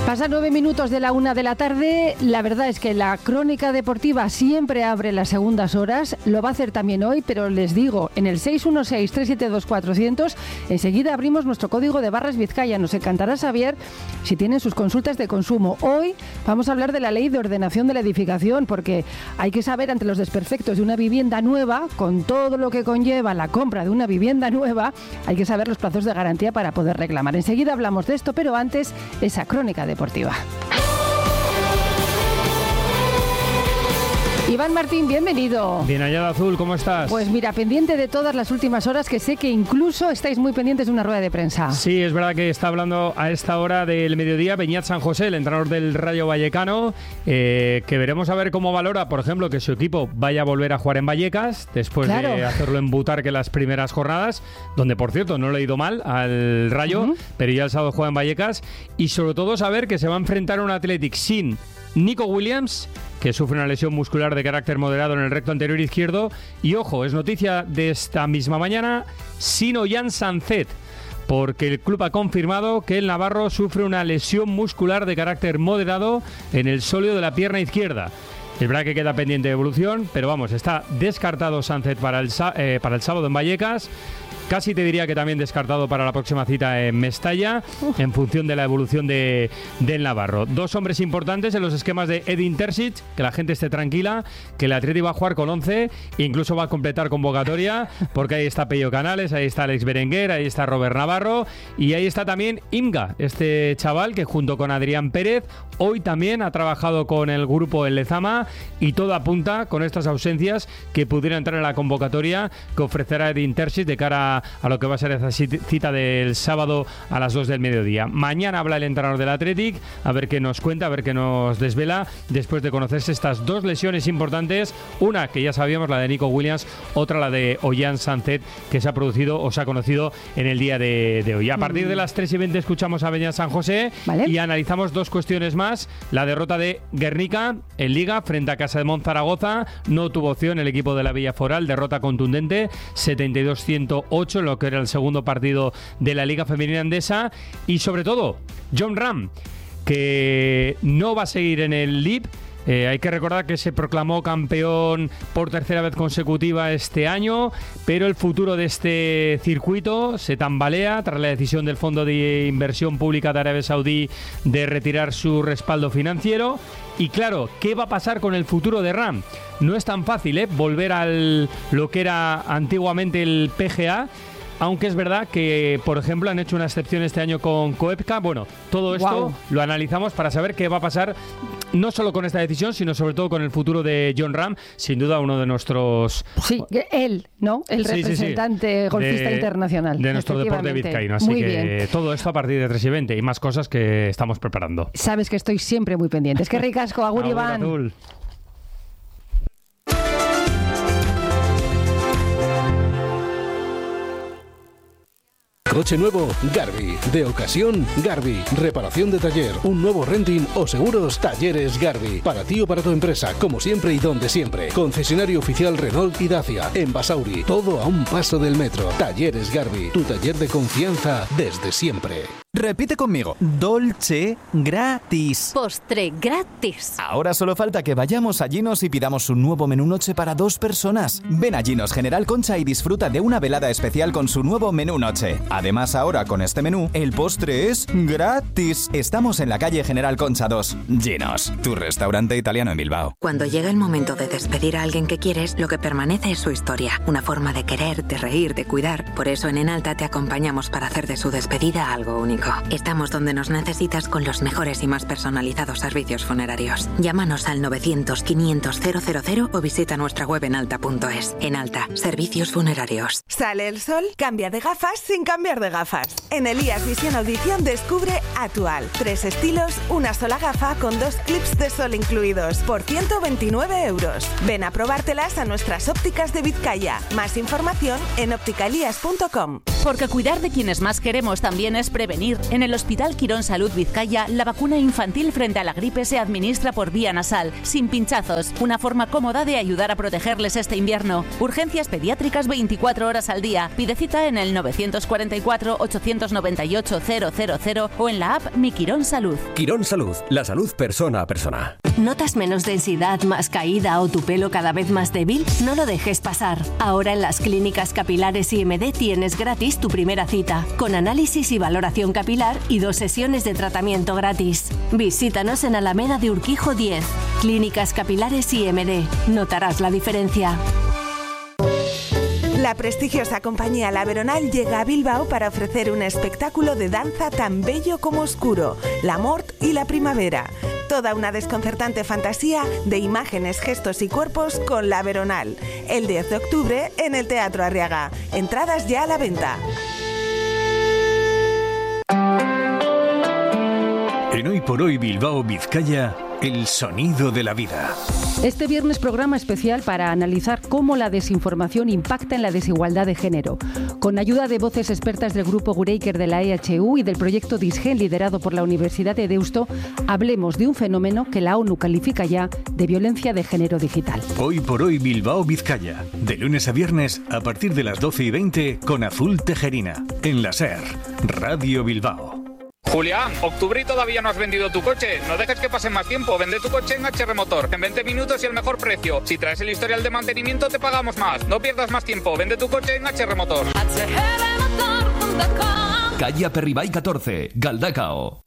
Pasan 9 minutos de la 1 de la tarde. La verdad es que la crónica deportiva siempre abre las segundas horas. Lo va a hacer también hoy, pero les digo, en el 616-372-400 enseguida abrimos nuestro código de barras Vizcaya. Nos encantará saber si tienen sus consultas de consumo. Hoy vamos a hablar de la ley de ordenación de la edificación, porque hay que saber, ante los desperfectos de una vivienda nueva, con todo lo que conlleva la compra de una vivienda nueva, hay que saber los plazos de garantía para poder reclamar. Enseguida hablamos de esto, pero antes, esa crónica deportiva. Iván Martín, bienvenido. Bien hallado, Azul, ¿cómo estás? Pues mira, pendiente de todas las últimas horas, que sé que incluso estáis muy pendientes de una rueda de prensa. Sí, es verdad que está hablando a esta hora del mediodía Beñat San José, el entrenador del Rayo Vallecano, que veremos a ver cómo valora, por ejemplo, que su equipo vaya a volver a jugar en Vallecas, después de hacerlo en Butarque las primeras jornadas, donde, por cierto, no le ha ido mal al Rayo, pero ya el sábado juega en Vallecas, y sobre todo saber que se va a enfrentar a un Athletic sin Nico Williams, que sufre una lesión muscular de carácter moderado en el recto anterior izquierdo, y ojo, es noticia de esta misma mañana, sin Ollán Sancet, porque el club ha confirmado que el navarro sufre una lesión muscular de carácter moderado en el sóleo de la pierna izquierda. Es verdad que queda pendiente de evolución, pero vamos, está descartado Sancet para el sábado en Vallecas. Casi te diría que también descartado para la próxima cita en Mestalla, en función de la evolución del navarro. Dos hombres importantes en los esquemas de Edin Terzic, que la gente esté tranquila, que el Atleti va a jugar con 11, e incluso va a completar convocatoria, porque ahí está Pello Canales, ahí está Alex Berenguer, ahí está Robert Navarro, y ahí está también Imga, este chaval que junto con Adrián Pérez, hoy también ha trabajado con el grupo El Lezama, y todo apunta con estas ausencias que pudiera entrar en la convocatoria que ofrecerá Edin Terzic de cara a lo que va a ser esa cita del sábado a las 2 del mediodía. Mañana habla el entrenador del Athletic, a ver qué nos cuenta, a ver qué nos desvela, después de conocerse estas dos lesiones importantes, una que ya sabíamos, la de Nico Williams, otra la de Ollán Sancet, que se ha producido o se ha conocido en el día de hoy. A partir de las 3:20 escuchamos a Beñat San José, ¿vale? Y analizamos dos cuestiones más. La derrota de Guernica en Liga frente a Casa de Monzaragoza, no tuvo opción el equipo de la Villa Foral, derrota contundente, 72-108, en lo que era el segundo partido de la Liga Femenina Endesa, y sobre todo Jon Rahm, que no va a seguir en el LIB. Hay que recordar que se proclamó campeón por tercera vez consecutiva este año, pero el futuro de este circuito se tambalea tras la decisión del Fondo de Inversión Pública de Arabia Saudí de retirar su respaldo financiero. Y claro, ¿qué va a pasar con el futuro de Rahm? No es tan fácil, volver a lo que era antiguamente el PGA, aunque es verdad que, por ejemplo, han hecho una excepción este año con Koepka. Bueno, todo esto lo analizamos para saber qué va a pasar, no solo con esta decisión, sino sobre todo con el futuro de Jon Rahm, sin duda uno de nuestros... Sí, él, ¿no? El representante golfista internacional. De nuestro deporte vizcaíno. Así muy que bien. Todo esto a partir de 3:20 y más cosas que estamos preparando. Sabes que estoy siempre muy pendiente. Es que ricasco, agur Iván. Azul. Coche nuevo, Garbi. De ocasión, Garbi. Reparación de taller, un nuevo renting o seguros, Talleres Garbi. Para ti o para tu empresa, como siempre y donde siempre. Concesionario oficial Renault y Dacia. En Basauri, todo a un paso del metro. Talleres Garbi, tu taller de confianza desde siempre. Repite conmigo. Dolce gratis. Postre gratis. Ahora solo falta que vayamos a Ginos y pidamos un nuevo menú noche para 2 personas. Ven a Ginos General Concha y disfruta de una velada especial con su nuevo menú noche. Además, ahora con este menú, el postre es gratis. Estamos en la calle General Concha 2. Ginos, tu restaurante italiano en Bilbao. Cuando llega el momento de despedir a alguien que quieres, lo que permanece es su historia. Una forma de querer, de reír, de cuidar. Por eso en Enalta te acompañamos para hacer de su despedida algo único. Estamos donde nos necesitas con los mejores y más personalizados servicios funerarios. Llámanos al 900-500-000 o visita nuestra web enalta.es. Enalta, servicios funerarios. ¿Sale el sol? Cambia de gafas sin cambiar de gafas. En Elías Visión Audición descubre Atual. 3 estilos, una sola gafa con 2 clips de sol incluidos. Por 129 euros. Ven a probártelas a nuestras ópticas de Vizcaya. Más información en opticalías.com. Porque cuidar de quienes más queremos también es prevenir prevenir. En el Hospital Quirón Salud Vizcaya, la vacuna infantil frente a la gripe se administra por vía nasal, sin pinchazos, una forma cómoda de ayudar a protegerles este invierno. Urgencias pediátricas 24 horas al día. Pide cita en el 944-898-000 o en la app Mi Quirón Salud. Quirón Salud, la salud persona a persona. ¿Notas menos densidad, más caída o tu pelo cada vez más débil? No lo dejes pasar. Ahora en las clínicas capilares IMD tienes gratis tu primera cita, con análisis y valoración capilar y 2 sesiones de tratamiento gratis. Visítanos en Alameda de Urquijo 10. Clínicas Capilares IMD. Notarás la diferencia. La prestigiosa compañía La Veronal llega a Bilbao para ofrecer un espectáculo de danza tan bello como oscuro, la mort y la primavera. Toda una desconcertante fantasía de imágenes, gestos y cuerpos con La Veronal. El 10 de octubre en el Teatro Arriaga. Entradas ya a la venta. En Hoy por Hoy Bilbao Vizcaya, el sonido de la vida. Este viernes programa especial para analizar cómo la desinformación impacta en la desigualdad de género. Con ayuda de voces expertas del grupo Gureiker de la EHU y del proyecto Disgen liderado por la Universidad de Deusto, hablemos de un fenómeno que la ONU califica ya de violencia de género digital. Hoy por Hoy Bilbao Vizcaya, de lunes a viernes a partir de las 12:20 con Azul Tejerina, en la SER, Radio Bilbao. Julián, octubre y todavía no has vendido tu coche. No dejes que pase más tiempo. Vende tu coche en HR Motor. En 20 minutos y el mejor precio. Si traes el historial de mantenimiento, te pagamos más. No pierdas más tiempo. Vende tu coche en HR Motor. Calle Aperribay 14, Galdacao.